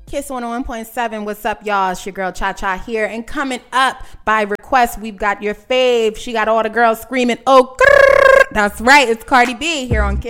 Kiss 101.7. What's up, y'all? It's your girl Cha Cha here. And coming up by request, we've got your fave. She got all the girls screaming, oh, grrr. That's right. It's Cardi B here on Kiss.